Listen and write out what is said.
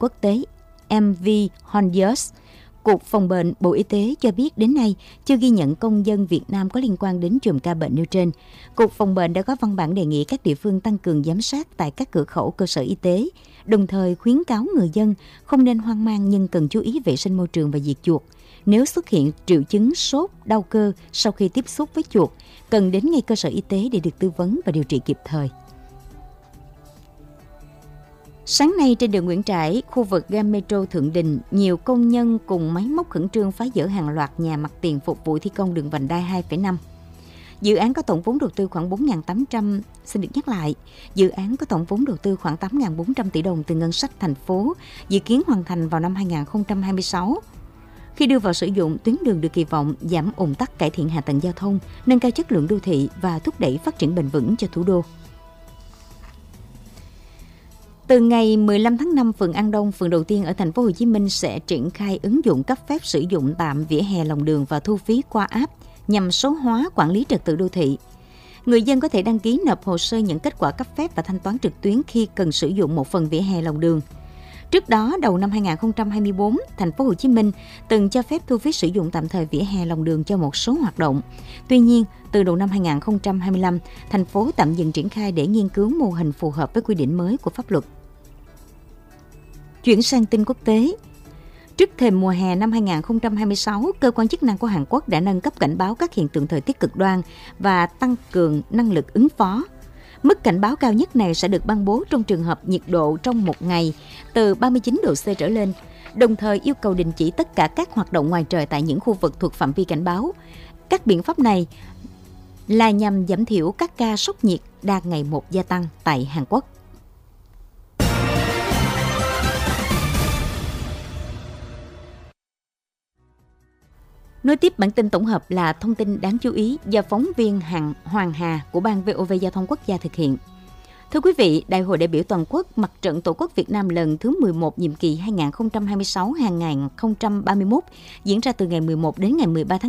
quốc tế MV Honduras, Cục Phòng bệnh Bộ Y tế cho biết đến nay chưa ghi nhận công dân Việt Nam có liên quan đến chùm ca bệnh nêu trên. Cục Phòng bệnh đã có văn bản đề nghị các địa phương tăng cường giám sát tại các cửa khẩu cơ sở y tế, đồng thời khuyến cáo người dân không nên hoang mang nhưng cần chú ý vệ sinh môi trường và diệt chuột. Nếu xuất hiện triệu chứng sốt, đau cơ sau khi tiếp xúc với chuột, cần đến ngay cơ sở y tế để được tư vấn và điều trị kịp thời. Sáng nay trên đường Nguyễn Trãi, khu vực ga Metro Thượng Đình, nhiều công nhân cùng máy móc khẩn trương phá dỡ hàng loạt nhà mặt tiền phục vụ thi công đường vành đai 2,5. Dự án có tổng vốn đầu tư khoảng 4.800, xin được nhắc lại, dự án có tổng vốn đầu tư khoảng 8.400 tỷ đồng từ ngân sách thành phố, dự kiến hoàn thành vào năm 2026. Khi đưa vào sử dụng, tuyến đường được kỳ vọng giảm ùn tắc, cải thiện hạ tầng giao thông, nâng cao chất lượng đô thị và thúc đẩy phát triển bền vững cho thủ đô. Từ ngày 15 tháng 5, phường An Đông, phường đầu tiên ở thành phố Hồ Chí Minh sẽ triển khai ứng dụng cấp phép sử dụng tạm vỉa hè lòng đường và thu phí qua app nhằm số hóa quản lý trật tự đô thị. Người dân có thể đăng ký nộp hồ sơ nhận kết quả cấp phép và thanh toán trực tuyến khi cần sử dụng một phần vỉa hè lòng đường. Trước đó, đầu năm 2024, thành phố Hồ Chí Minh từng cho phép thu phí sử dụng tạm thời vỉa hè lòng đường cho một số hoạt động. Tuy nhiên, từ đầu năm 2025, thành phố tạm dừng triển khai để nghiên cứu mô hình phù hợp với quy định mới của pháp luật. Chuyển sang tin quốc tế. Trước thềm mùa hè năm 2026, cơ quan chức năng của Hàn Quốc đã nâng cấp cảnh báo các hiện tượng thời tiết cực đoan và tăng cường năng lực ứng phó. Mức cảnh báo cao nhất này sẽ được ban bố trong trường hợp nhiệt độ trong một ngày từ 39 độ C trở lên, đồng thời yêu cầu đình chỉ tất cả các hoạt động ngoài trời tại những khu vực thuộc phạm vi cảnh báo. Các biện pháp này là nhằm giảm thiểu các ca sốc nhiệt đang ngày một gia tăng tại Hàn Quốc. Nối tiếp bản tin tổng hợp là thông tin đáng chú ý do phóng viên Hoàng Hà của Ban VOV Giao thông Quốc gia thực hiện. Thưa quý vị, Đại hội đại biểu toàn quốc Mặt trận Tổ quốc Việt Nam lần thứ 11 nhiệm kỳ 2026-2031 diễn ra từ ngày 11 đến ngày 13 tháng